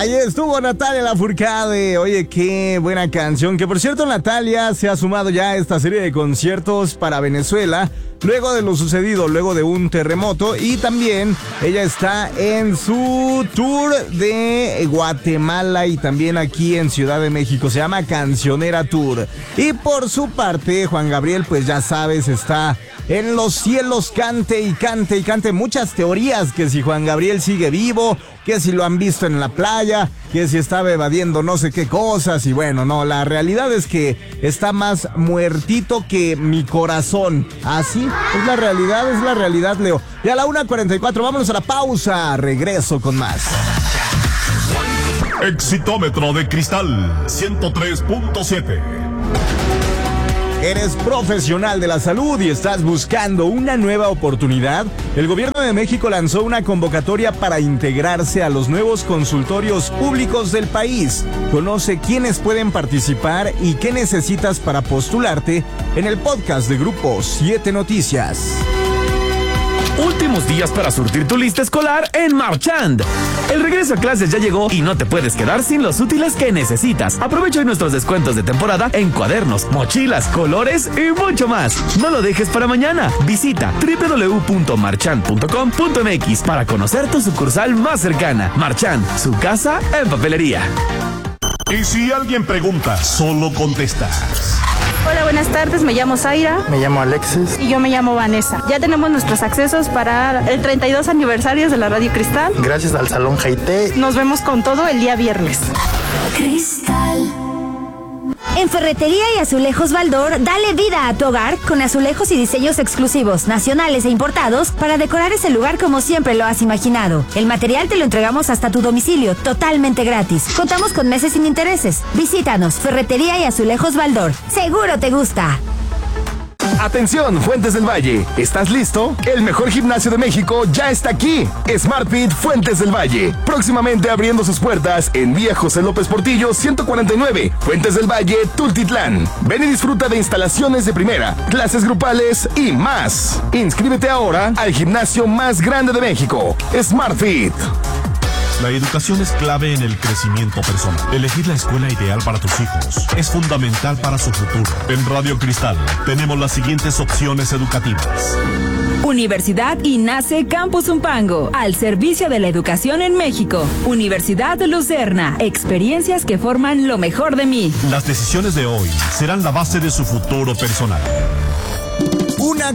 Ahí estuvo Natalia Lafourcade. Oye, qué buena canción. Que por cierto, Natalia se ha sumado ya a esta serie de conciertos para Venezuela, luego de lo sucedido, luego de un terremoto. Y también ella está en su tour de Guatemala y también aquí en Ciudad de México. Se llama Cancionera Tour. Y por su parte, Juan Gabriel, pues ya sabes, está en los cielos, cante y cante y cante. Muchas teorías, que si Juan Gabriel sigue vivo, que si lo han visto en la playa, que si estaba evadiendo no sé qué cosas. Y bueno, no, la realidad es que está más muertito que mi corazón. Así es la realidad, Leo. Y a la 1:44, vámonos a la pausa. Regreso con más. Exitómetro de Cristal 103.7. ¿Eres profesional de la salud y estás buscando una nueva oportunidad? El Gobierno de México lanzó una convocatoria para integrarse a los nuevos consultorios públicos del país. Conoce quiénes pueden participar y qué necesitas para postularte en el podcast de Grupo 7 Noticias. Últimos días para surtir tu lista escolar en Marchand. El regreso a clases ya llegó y no te puedes quedar sin los útiles que necesitas. Aprovecha hoy nuestros descuentos de temporada en cuadernos, mochilas, colores y mucho más. No lo dejes para mañana. Visita www.marchand.com.mx para conocer tu sucursal más cercana. Marchand, su casa en papelería. Y si alguien pregunta, solo contestas. Hola, buenas tardes, me llamo Zaira. Me llamo Alexis. Y yo me llamo Vanessa. Ya tenemos nuestros accesos para el 32 aniversario de la Radio Cristal. Gracias al Salón Jaité. Nos vemos con todo el día viernes. Cristal. En Ferretería y Azulejos Baldor, dale vida a tu hogar con azulejos y diseños exclusivos, nacionales e importados, para decorar ese lugar como siempre lo has imaginado. El material te lo entregamos hasta tu domicilio, totalmente gratis. Contamos con meses sin intereses. Visítanos, Ferretería y Azulejos Baldor. Seguro te gusta. Atención, Fuentes del Valle, ¿estás listo? El mejor gimnasio de México ya está aquí. SmartFit Fuentes del Valle, próximamente abriendo sus puertas en Vía José López Portillo 149, Fuentes del Valle, Tultitlán. Ven y disfruta de instalaciones de primera, clases grupales y más. Inscríbete ahora al gimnasio más grande de México, SmartFit. La educación es clave en el crecimiento personal. Elegir la escuela ideal para tus hijos es fundamental para su futuro. En Radio Cristal tenemos las siguientes opciones educativas. Universidad INACE Campus Zumpango, al servicio de la educación en México. Universidad Lucerna, experiencias que forman lo mejor de mí. Las decisiones de hoy serán la base de su futuro personal. 1:45,